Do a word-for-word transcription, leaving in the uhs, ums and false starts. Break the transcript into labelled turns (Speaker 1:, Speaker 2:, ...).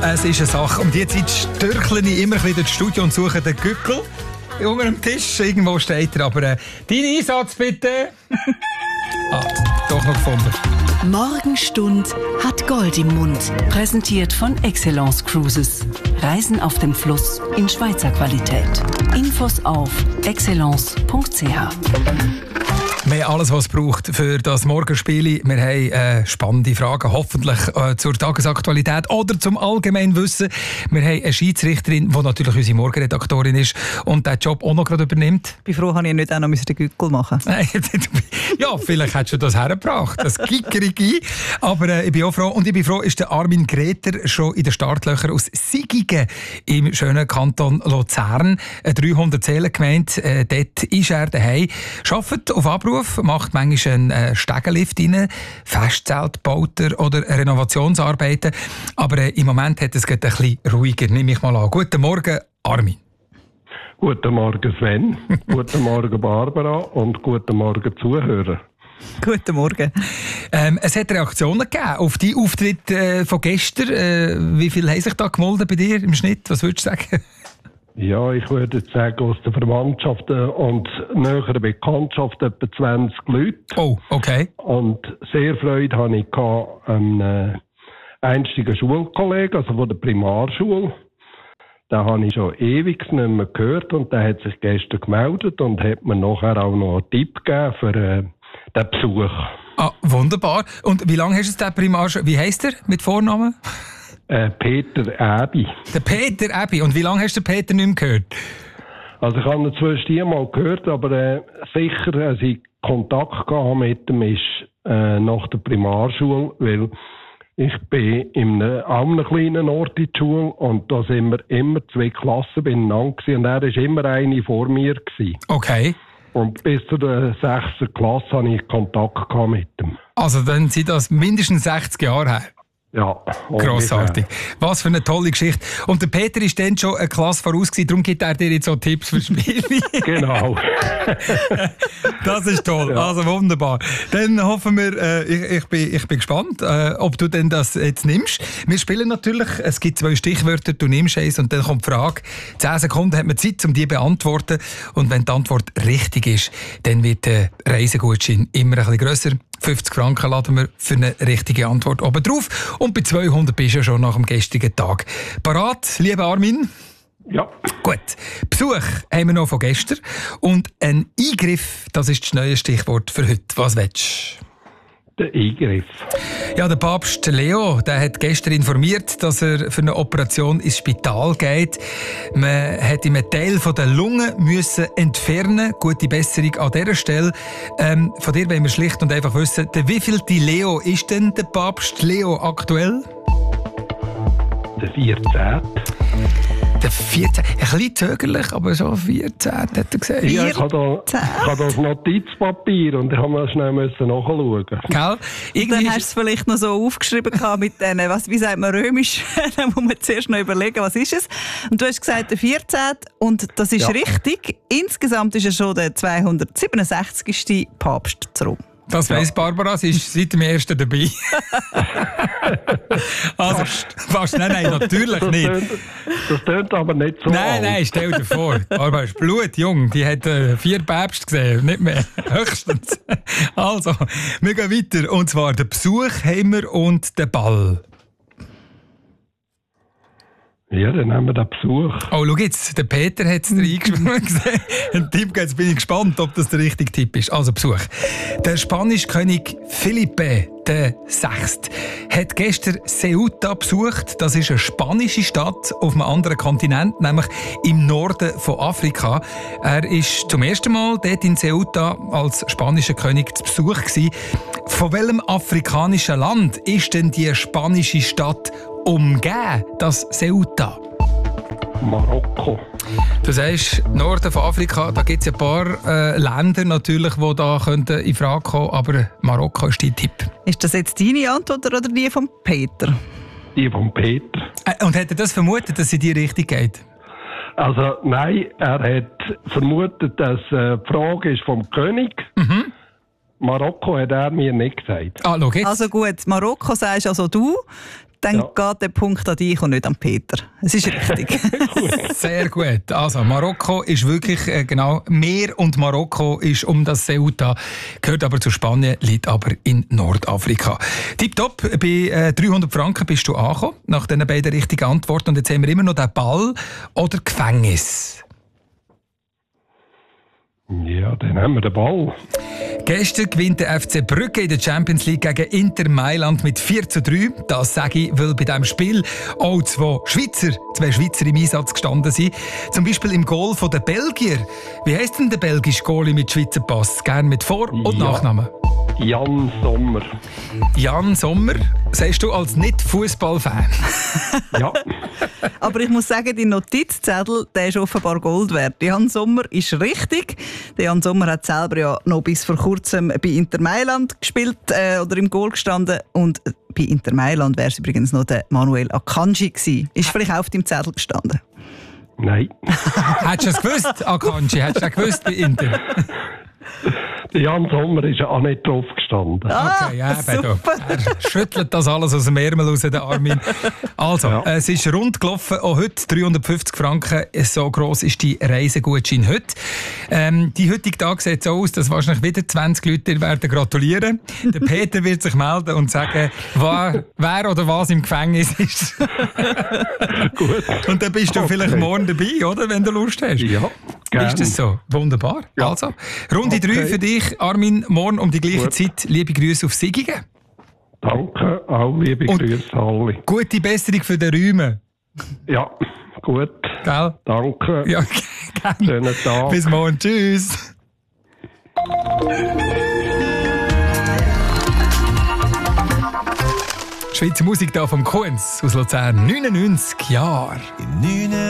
Speaker 1: Es ist eine Sache. Um diese Zeit stürchle ich immer wieder ins Studio und suche den Gückel. Unter dem Tisch, irgendwo steht er. Aber äh, deinen Einsatz bitte. Ah, doch noch gefunden.
Speaker 2: Morgenstund hat Gold im Mund. Präsentiert von Excellence Cruises. Reisen auf dem Fluss in Schweizer Qualität. Infos auf excellence punkt c h.
Speaker 1: Wir haben alles, was es braucht für das Morgenspiel. Wir haben äh, spannende Fragen, hoffentlich äh, zur Tagesaktualität oder zum Allgemeinwissen. Wir haben eine Schiedsrichterin, die natürlich unsere Morgenredaktorin ist und diesen Job auch noch gerade übernimmt.
Speaker 3: Ich bin froh, dass ich nicht auch noch den Gückel machen musste.
Speaker 1: Ja, vielleicht hättest du das hergebracht, das Gickerigi. Aber äh, ich bin auch froh. Und ich bin froh, ist der Armin Greter schon in den Startlöchern aus Sigigen im schönen Kanton Luzern. Eine dreihundert Seelengemeinde, äh, dort ist er daheim. Arbeitet auf Abruf, macht manchmal einen äh, Stegenlift rein, Festzelt baut er oder Renovationsarbeiten. Aber äh, im Moment hat es gerade ein bisschen ruhiger, nehme ich mal an. Guten Morgen, Armin.
Speaker 4: Guten Morgen, Sven. Guten Morgen, Barbara. Und guten Morgen, Zuhörer.
Speaker 3: Guten Morgen.
Speaker 1: Ähm, es hat Reaktionen gegeben auf die Auftritt äh, von gestern. Äh, wie viele haben sich da gemeldet bei dir im Schnitt? Was würdest du sagen?
Speaker 4: Ja, ich würde jetzt sagen, aus der Verwandtschaft und näheren Bekanntschaft etwa zwanzig Leute.
Speaker 1: Oh, okay.
Speaker 4: Und sehr Freude hatte ich an einem einstigen Schulkollegen, also von der Primarschule. Den habe ich schon ewig nicht mehr gehört und der hat sich gestern gemeldet und hat mir nachher auch noch einen Tipp gegeben für äh, den Besuch.
Speaker 1: Ah, wunderbar. Und wie lange hast du den Primarschule? Wie heisst er mit Vornamen?
Speaker 4: Äh, Peter Äbi.
Speaker 1: Der Peter Äbi. Und wie lange hast du den Peter nicht mehr gehört?
Speaker 4: Also ich habe ihn zwischen mal gehört, aber äh, sicher, als ich Kontakt gehabt mit ihm, ist äh, nach der Primarschule, weil ich bin in einem, einem kleinen Ort in der Schule und da sind wir immer zwei Klassen beieinander gewesen, und er war immer eine vor mir gewesen.
Speaker 1: Okay.
Speaker 4: Und bis zu der sechsten Klasse hatte ich Kontakt gehabt mit ihm.
Speaker 1: Also dann sind das mindestens sechzig Jahre her.
Speaker 4: Ja.
Speaker 1: Grossartig. Was für eine tolle Geschichte. Und der Peter ist dann schon eine Klasse voraus gewesen, darum gibt er dir jetzt so Tipps für Spiele.
Speaker 4: Genau.
Speaker 1: Das ist toll. Ja. Also wunderbar. Dann hoffen wir, äh, ich, ich, bin, ich bin gespannt, äh, ob du denn das jetzt nimmst. Wir spielen natürlich, es gibt zwei Stichwörter, du nimmst eins und dann kommt die Frage. Zehn Sekunden hat man Zeit, um die zu beantworten. Und wenn die Antwort richtig ist, dann wird der Reisegutschein immer ein bisschen grösser. fünfzig Franken laden wir für eine richtige Antwort oben drauf. Und bei zweihundert bist du ja schon nach dem gestrigen Tag. Parat, lieber Armin?
Speaker 4: Ja.
Speaker 1: Gut. Besuch haben wir noch von gestern. Und ein Eingriff, das ist das neue Stichwort für heute. Was willst du?
Speaker 4: Der Eingriff.
Speaker 1: Ja, der Papst Leo, der hat gestern informiert, dass er für eine Operation ins Spital geht. Man hat ihm einen Teil von der Lunge müssen entfernen. Gute Besserung an dieser Stelle. Ähm, von dir wollen wir schlicht und einfach wissen, der wievielte Leo ist denn der Papst Leo aktuell?
Speaker 4: Der vierzehnte.
Speaker 1: Der vierzehnte. Ein bisschen zögerlich, aber so vierzehn hat er gesagt.
Speaker 4: Ja, ich habe da, ich habe das Notizpapier und ich habe mal schnell nachschauen.
Speaker 1: Gell?
Speaker 3: Irgendwie dann hast du es vielleicht noch so aufgeschrieben mit denen, was, wie sagt man römisch, dann muss man zuerst noch überlegen, was ist es. Und du hast gesagt, der vierzehnte und das ist ja richtig. Insgesamt ist er schon der zweihundertsiebenundsechzigste Papst zurück.
Speaker 1: Das weiss ja. Barbara, sie ist seit dem ersten dabei. Also, fast. fast. Nein, nein, natürlich
Speaker 4: das
Speaker 1: nicht.
Speaker 4: Tönt, das tönt aber nicht so.
Speaker 1: Nein,
Speaker 4: alt.
Speaker 1: nein, stell dir vor. Barbara ist blutjung. Die hat äh, vier Päpste gesehen, nicht mehr. Höchstens. Also, wir gehen weiter. Und zwar den Besuch haben wir und den Ball.
Speaker 4: Ja, dann haben wir den Besuch.
Speaker 1: Oh, schau jetzt, der Peter hat es reingeschrieben. Ein Tipp, jetzt bin ich gespannt, ob das der richtige Tipp ist. Also Besuch. Der spanische König Felipe der Sechste hat gestern Ceuta besucht. Das ist eine spanische Stadt auf einem anderen Kontinent, nämlich im Norden von Afrika. Er ist zum ersten Mal dort in Ceuta als spanischer König zu Besuch gewesen. Von welchem afrikanischen Land ist denn die spanische Stadt umgeben, das Ceuta?
Speaker 4: Marokko.
Speaker 1: Du sagst, Norden von Afrika, da gibt es ein paar äh, Länder natürlich, die da könnten in Frage kommen, aber Marokko ist dein Tipp.
Speaker 3: Ist das jetzt deine Antwort oder die von Peter?
Speaker 4: Die von Peter.
Speaker 1: Äh, und hat er das vermutet, dass es in die Richtung geht?
Speaker 4: Also nein, er hat vermutet, dass äh, die Frage ist vom König.
Speaker 1: Mhm.
Speaker 4: Marokko hat er mir nicht gesagt.
Speaker 1: Ah, schau jetzt.
Speaker 3: Also gut, Marokko sagst also du. dann
Speaker 4: Ja.
Speaker 3: geht der Punkt an dich und nicht an Peter. Es ist richtig.
Speaker 1: Sehr gut. Also, Marokko ist wirklich, äh, genau, Meer und Marokko ist um das Ceuta, gehört aber zu Spanien, liegt aber in Nordafrika. Tipptopp, bei äh, dreihundert Franken bist du angekommen, nach diesen beiden richtigen Antworten. Und jetzt haben wir immer noch den Ball oder Gefängnis.
Speaker 4: Ja, dann haben wir den Ball.
Speaker 1: Gestern gewinnt der F C Brügge in der Champions League gegen Inter Mailand mit vier zu drei. Das sage ich, weil bei diesem Spiel auch zwei Schweizer, zwei Schweizer im Einsatz gestanden sind. Zum Beispiel im Goal der Belgier. Wie heisst denn der belgische Goalie mit Schweizer Pass? Gerne mit Vor- und
Speaker 4: Ja.
Speaker 1: Nachnamen.
Speaker 4: Jan Sommer.
Speaker 1: Jan Sommer, sagst du als Nicht-Fußball-Fan?
Speaker 4: Ja,
Speaker 3: Aber ich muss sagen, die Notizzettel, der ist offenbar Gold wert. Jan Sommer ist richtig. Der Jan Sommer hat selber ja noch bis vor kurzem bei Inter Mailand gespielt äh, oder im Goal gestanden. Und bei Inter Mailand wäre es übrigens noch der Manuel Akanji gewesen. Ist vielleicht auch auf deinem Zettel gestanden?
Speaker 4: nein.
Speaker 1: Hättest du es gewusst, Akanji? Hättest du es gewusst bei Inter?
Speaker 4: Der Jan Sommer ist ja auch nicht drauf gestanden.
Speaker 1: Okay, ja, eben,
Speaker 3: super.
Speaker 1: er schüttelt das alles aus dem Ärmel raus, der Armin. Also,
Speaker 4: Ja.
Speaker 1: es ist rund gelaufen, auch heute dreihundertfünfzig Franken, so gross ist die Reisegutschein heute. Ähm, die heutige Tag sieht so aus, dass wahrscheinlich wieder zwanzig Leute werden gratulieren. Der Peter wird sich melden und sagen, wer, wer oder was im Gefängnis ist.
Speaker 4: Gut.
Speaker 1: Und dann bist du
Speaker 4: Okay.
Speaker 1: vielleicht morgen dabei, oder, wenn du Lust hast.
Speaker 4: Ja, gerne.
Speaker 1: Ist das so? Wunderbar.
Speaker 4: Ja.
Speaker 1: Also, Runde drei
Speaker 4: Okay.
Speaker 1: für dich, Armin, morgen um die gleiche
Speaker 4: Gut.
Speaker 1: Zeit. Liebe Grüße auf Sigingen.
Speaker 4: Danke, auch liebe
Speaker 1: Und-
Speaker 4: Grüße alle.
Speaker 1: Gute Besserung für den Räumen.
Speaker 4: Ja, gut.
Speaker 1: Gell?
Speaker 4: Danke.
Speaker 1: Ja, gerne.
Speaker 4: Schönen Tag.
Speaker 1: Bis morgen. Tschüss. Schweizer Musik da vom Kunz aus Luzern. neunundneunzig Jahre.